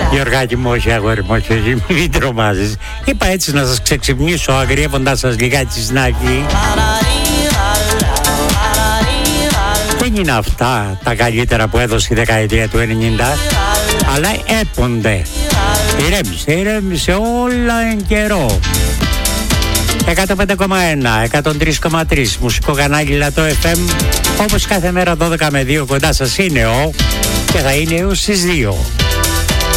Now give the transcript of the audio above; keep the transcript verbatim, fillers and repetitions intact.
Γιωργάκη μου, όχι αγόρι μου, όχι, όχι, μην τρομάζεις. Είπα έτσι να σας ξεξυπνήσω, αγριεύοντας σας λιγάκι σνάκι. Δεν είναι αυτά τα καλύτερα που έδωσε η δεκαετία του ενενήντα, αλλά έπονται. Ηρέμησε, ηρέμησε όλα εν καιρό. εκατόν πέντε κόμμα ένα, εκατόν τρία κόμμα τρία, μουσικό κανάλι Λατό εφ εμ, όπως κάθε μέρα δώδεκα με δύο κοντά σας είναι ο, και θα είναι έως τις δύο.